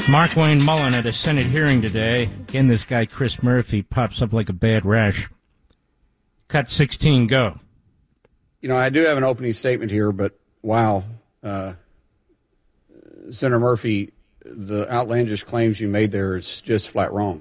Mark Wayne Mullen at a Senate hearing today. Again, this guy, Chris Murphy, pops up like a bad rash. Cut 16, go. You know, I do have an opening statement here, but wow. Senator Murphy, the outlandish claims you made there is just flat wrong.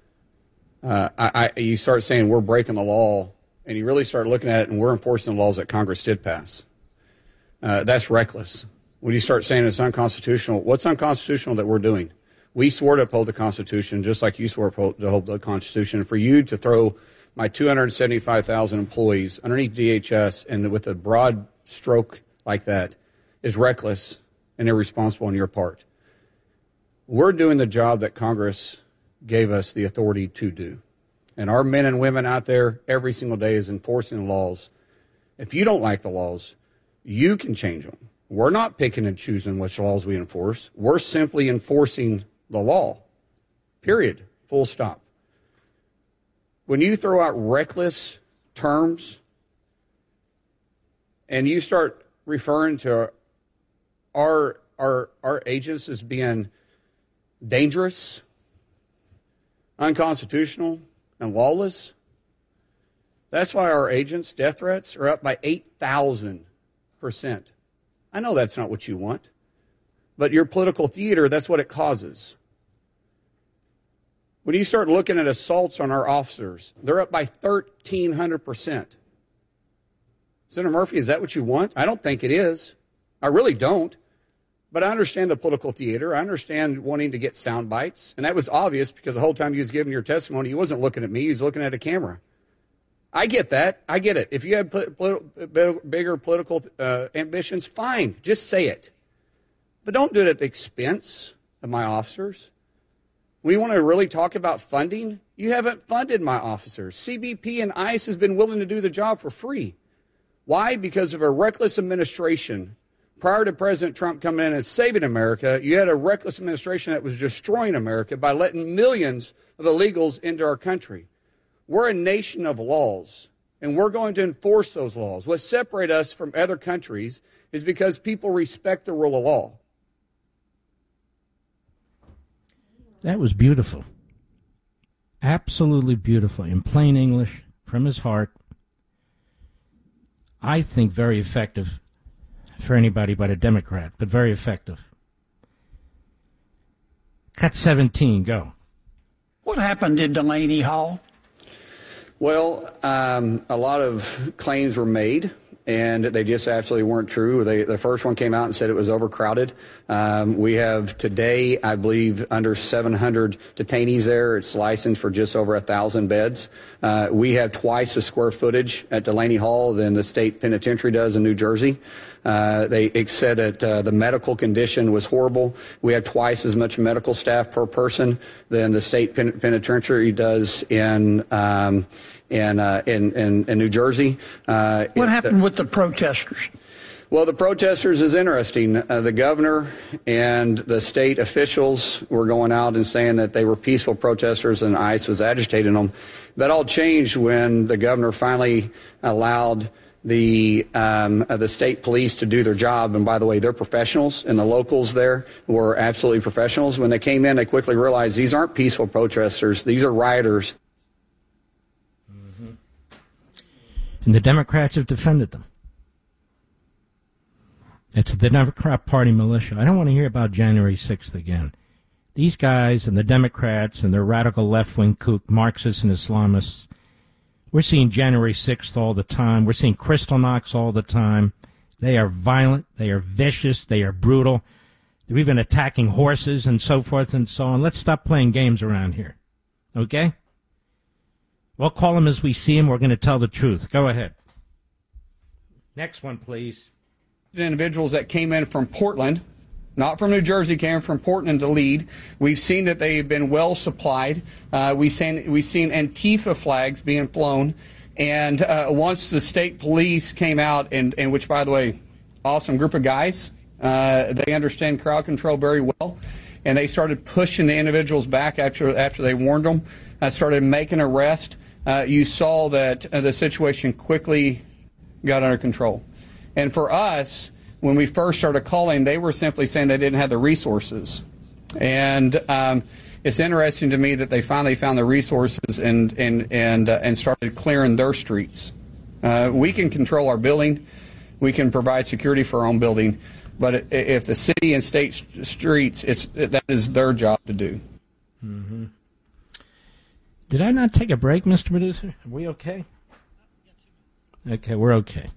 You start saying we're breaking the law, and you really start looking at it, and we're enforcing the laws that Congress did pass. That's reckless. When you start saying it's unconstitutional, what's unconstitutional that we're doing? We swore to uphold the Constitution just like you swore to uphold the Constitution. For you to throw my 275,000 employees underneath DHS and with a broad stroke like that is reckless and irresponsible on your part. We're doing the job that Congress gave us the authority to do. And our men and women out there every single day is enforcing the laws. If you don't like the laws, you can change them. We're not picking and choosing which laws we enforce. We're simply enforcing the law, period, full stop. When you throw out reckless terms and you start referring to our agents as being dangerous, unconstitutional, and lawless, that's why our agents' death threats are up by 8,000%. I know that's not what you want, but your political theater, that's what it causes. When you start looking at assaults on our officers, they're up by 1,300%. Senator Murphy, is that what you want? I don't think it is. I really don't. But I understand the political theater. I understand wanting to get sound bites. And that was obvious because the whole time he was giving your testimony, he wasn't looking at me. He was looking at a camera. I get that. I get it. If you have bigger political ambitions, fine. Just say it. But don't do it at the expense of my officers. We want to really talk about funding. You haven't funded my officers. CBP and ICE has been willing to do the job for free. Why? Because of a reckless administration. Prior to President Trump coming in and saving America, you had a reckless administration that was destroying America by letting millions of illegals into our country. We're a nation of laws, and we're going to enforce those laws. What separates us from other countries is because people respect the rule of law. That was beautiful. Absolutely beautiful. In plain English, from his heart. I think very effective for anybody but a Democrat, but very effective. Cut 17, go. What happened in Delaney Hall? Well, a lot of claims were made, and they just absolutely weren't true. The first one came out and said it was overcrowded. We have today, I believe, under 700 detainees there. It's licensed for just over 1,000 beds. We have twice the square footage at Delaney Hall than the state penitentiary does in New Jersey. They said that the medical condition was horrible. We have twice as much medical staff per person than the state penitentiary does in New Jersey. What happened with the protesters? Well, the protesters is interesting. The governor and the state officials were going out and saying that they were peaceful protesters and ICE was agitating them. That all changed when the governor finally allowed the state police to do their job. And by the way, they're professionals, and the locals there were absolutely professionals. When they came in, they quickly realized these aren't peaceful protesters. These are rioters. Mm-hmm. And the Democrats have defended them. It's the Democrat Party militia. I don't want to hear about January 6th again. These guys and the Democrats and their radical left-wing kook, Marxists and Islamists, we're seeing January 6th all the time. We're seeing Kristallnachts all the time. They are violent. They are vicious. They are brutal. They're even attacking horses and so forth and so on. Let's stop playing games around here. Okay? We'll call them as we see them. We're going to tell the truth. Go ahead. Next one, please. Individuals that came in from Portland, not from New Jersey, came from Portland to lead. We've seen that they've been well supplied. We've seen Antifa flags being flown. And once the state police came out, and which, by the way, awesome group of guys, they understand crowd control very well. And they started pushing the individuals back after they warned them, started making arrests. You saw that the situation quickly got under control. And for us, when we first started calling, they were simply saying they didn't have the resources. And it's interesting to me that they finally found the resources and started clearing their streets. We can control our building. We can provide security for our own building. But if the city and state streets, that is their job to do. Mm-hmm. Did I not take a break, Mr. Producer? Are we okay? Okay, we're okay.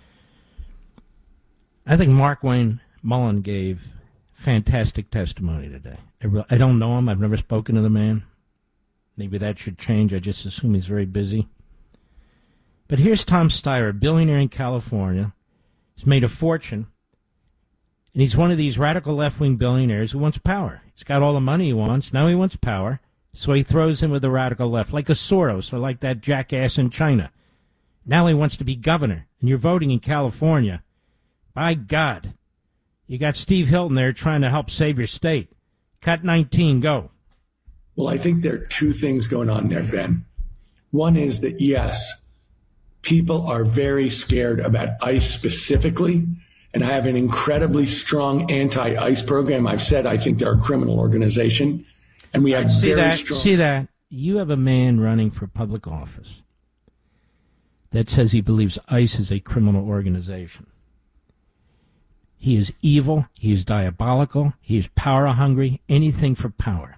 I think Mark Wayne Mullen gave fantastic testimony today. I don't know him. I've never spoken to the man. Maybe that should change. I just assume he's very busy. But here's Tom Steyer, a billionaire in California. He's made a fortune. And he's one of these radical left-wing billionaires who wants power. He's got all the money he wants. Now he wants power. So he throws in with the radical left, like a Soros or like that jackass in China. Now he wants to be governor. And you're voting in California. By God. You got Steve Hilton there trying to help save your state. Cut 19, go. Well, I think there are two things going on there, Ben. One is that, yes, people are very scared about ICE specifically, and I have an incredibly strong anti-ICE program. I've said I think they're a criminal organization, and we have See that? You have a man running for public office that says he believes ICE is a criminal organization. He is evil. He is diabolical. He is power-hungry. Anything for power.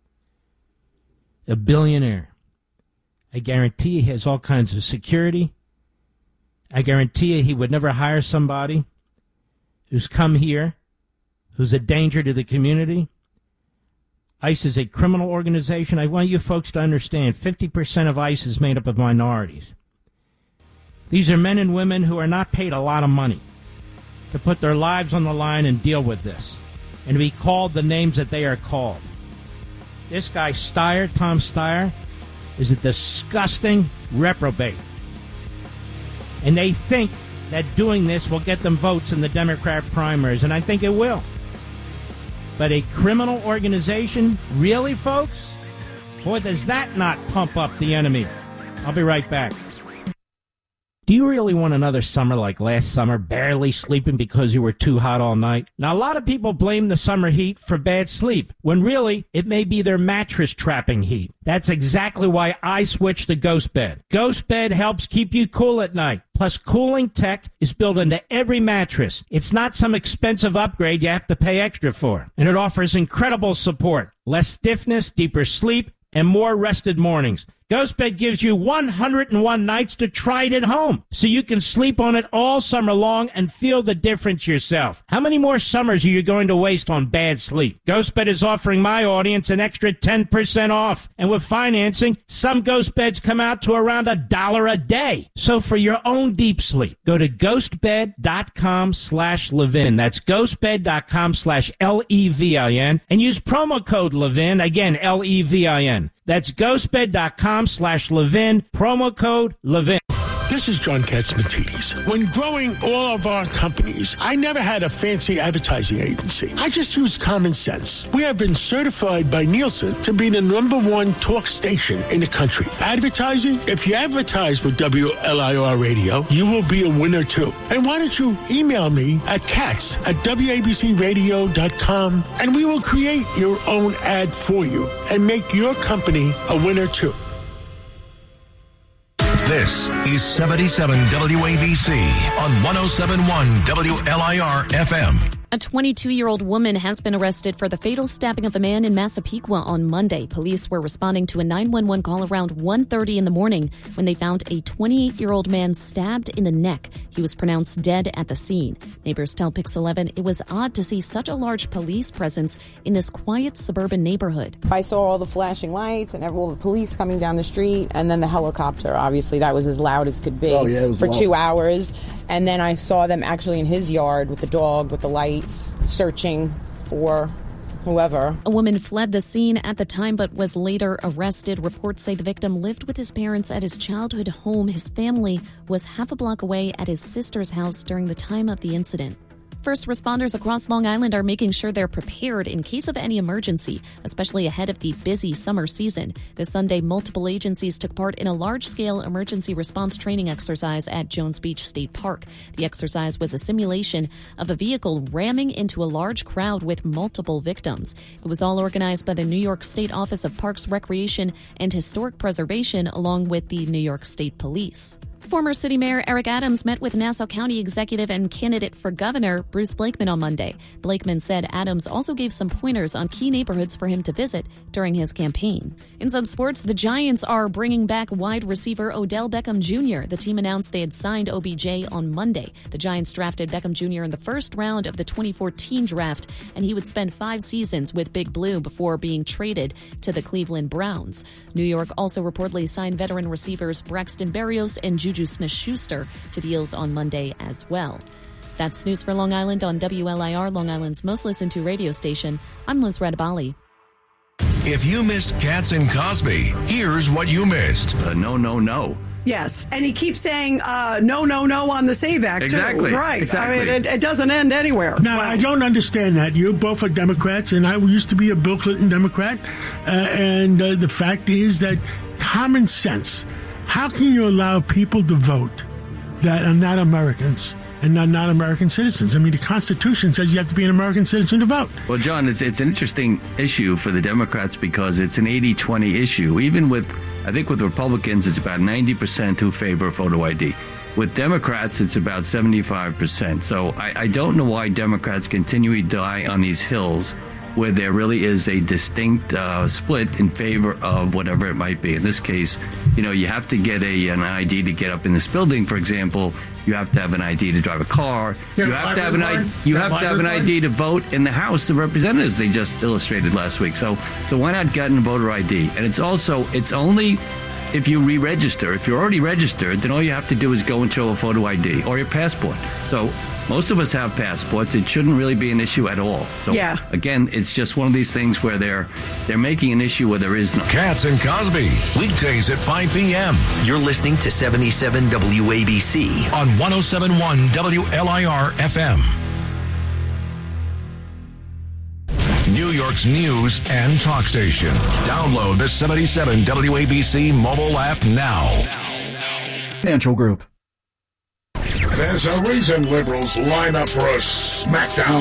A billionaire. I guarantee you he has all kinds of security. I guarantee you he would never hire somebody who's come here, who's a danger to the community. ICE is a criminal organization. I want you folks to understand 50% of ICE is made up of minorities. These are men and women who are not paid a lot of money to put their lives on the line and deal with this, and to be called the names that they are called. This guy Steyer, Tom Steyer, is a disgusting reprobate. And they think that doing this will get them votes in the Democrat primaries, and I think it will. But a criminal organization, really, folks? Boy, does that not pump up the enemy. I'll be right back. Do you really want another summer like last summer, barely sleeping because you were too hot all night? Now, a lot of people blame the summer heat for bad sleep, when really, it may be their mattress trapping heat. That's exactly why I switched to Ghost Bed. Ghost Bed helps keep you cool at night. Plus, cooling tech is built into every mattress. It's not some expensive upgrade you have to pay extra for. And it offers incredible support, less stiffness, deeper sleep, and more rested mornings. GhostBed gives you 101 nights to try it at home, so you can sleep on it all summer long and feel the difference yourself. How many more summers are you going to waste on bad sleep? GhostBed is offering my audience an extra 10% off, and with financing, some GhostBeds come out to around $1 a day. So for your own deep sleep, go to ghostbed.com/Levin. That's ghostbed.com/LEVIN, and use promo code Levin, again, LEVIN. That's ghostbed.com/Levin, promo code Levin. This is John Catsimatidis. When growing all of our companies, I never had a fancy advertising agency. I just used common sense. We have been certified by Nielsen to be the #1 talk station in the country. Advertising? If you advertise with WLIR Radio, you will be a winner too. And why don't you email me at cats@WABCRadio.com, and we will create your own ad for you and make your company a winner too. This is 77 WABC on 107.1 WLIR FM. A 22-year-old woman has been arrested for the fatal stabbing of a man in Massapequa on Monday. Police were responding to a 911 call around 1:30 in the morning when they found a 28-year-old man stabbed in the neck. He was pronounced dead at the scene. Neighbors tell Pix 11 it was odd to see such a large police presence in this quiet suburban neighborhood. I saw all the flashing lights and all the police coming down the street, and then the helicopter. Obviously, that was as loud as could be for loud. 2 hours. And then I saw them actually in his yard with the dog, with the lights, searching for whoever. A woman fled the scene at the time but was later arrested. Reports say the victim lived with his parents at his childhood home. His family was half a block away at his sister's house during the time of the incident. First responders across Long Island are making sure they're prepared in case of any emergency, especially ahead of the busy summer season. This Sunday, multiple agencies took part in a large-scale emergency response training exercise at Jones Beach State Park. The exercise was a simulation of a vehicle ramming into a large crowd with multiple victims. It was all organized by the New York State Office of Parks, Recreation, and Historic Preservation, along with the New York State Police. Former City Mayor Eric Adams met with Nassau County executive and candidate for governor Bruce Blakeman on Monday. Blakeman said Adams also gave some pointers on key neighborhoods for him to visit during his campaign. In some sports, the Giants are bringing back wide receiver Odell Beckham Jr. The team announced they had signed OBJ on Monday. The Giants drafted Beckham Jr. in the first round of the 2014 draft, and he would spend 5 seasons with Big Blue before being traded to the Cleveland Browns. New York also reportedly signed veteran receivers Braxton Berrios and Juju Smith-Schuster to deals on Monday as well. That's news for Long Island on WLIR, Long Island's most listened to radio station. I'm Liz Radabali. If you missed Katz and Cosby, here's what you missed. No. Yes, and he keeps saying no on the SAVE Act, exactly. Too. Right. Exactly. I mean, it doesn't end anywhere. Now, I don't understand that. You both are Democrats, and I used to be a Bill Clinton Democrat. And the fact is that common sense. How can you allow people to vote that are not Americans and not American citizens? I mean, the Constitution says you have to be an American citizen to vote. Well, John, it's an interesting issue for the Democrats because it's an 80-20 issue. Even I think with Republicans, it's about 90% who favor photo ID. With Democrats, it's about 75%. So I don't know why Democrats continually die on these hills where there really is a distinct split in favor of whatever it might be. In this case, you have to get an ID to get up in this building, for example. You have to have an ID to drive a car. You have to have an ID to vote in the House of Representatives. They just illustrated last week. So why not get a voter ID? And it's only if you re-register. If you're already registered, then all you have to do is go and show a photo ID or your passport. So most of us have passports. It shouldn't really be an issue at all. So again, it's just one of these things where they're making an issue where there is none. Katz and Cosby, weekdays at 5 p.m. You're listening to 77 WABC on 107.1 WLIR FM. New York's news and talk station. Download the 77 WABC mobile app now. Financial Group. There's a reason liberals line up for a smackdown